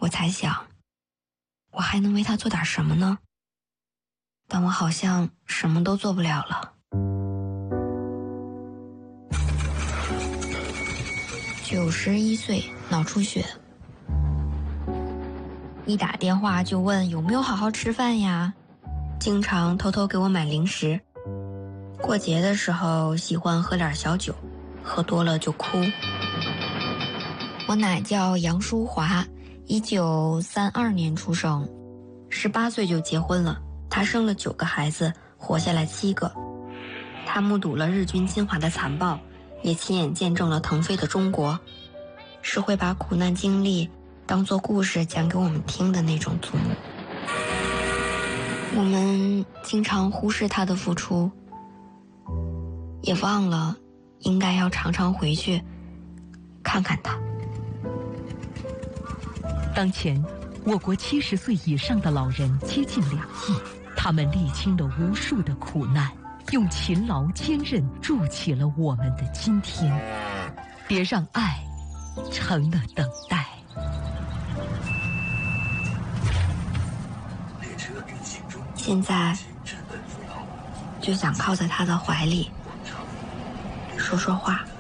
我才想，我还能为他做点什么呢？但我好像什么都做不了了。91岁，脑出血，一打电话就问有没有好好吃饭呀，经常偷偷给我买零食，过节的时候喜欢喝点小酒，喝多了就哭。我奶叫杨淑华，1932年出生，18岁就结婚了。她生了9个孩子，活下来7个。她目睹了日军侵华的残暴，也亲眼见证了腾飞的中国，是会把苦难经历当作故事讲给我们听的那种祖母。我们经常忽视她的付出，也忘了应该要常常回去看看她。 当前，我国70岁以上的老人接近2亿，他们历经了无数的苦难，用勤劳坚韧筑起了我们的今天。别让爱成了等待。 现在就想靠在他的怀里说说话。